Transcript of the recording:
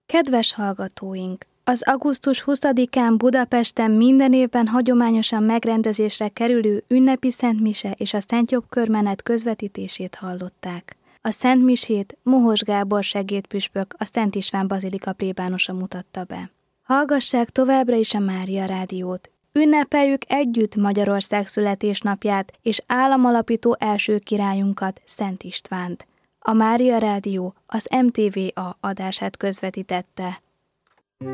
Kedves hallgatóink! Az augusztus 20-án Budapesten minden évben hagyományosan megrendezésre kerülő ünnepi szentmise és a Szentjobb-körmenet közvetítését hallották. A szentmisét Mohos Gábor segédpüspök, a Szent István Bazilika plébánosa mutatta be. Hallgassák továbbra is a Mária Rádiót. Ünnepeljük együtt Magyarország születésnapját és államalapító első királyunkat, Szent Istvánt. A Mária Rádió az MTVA adását közvetítette.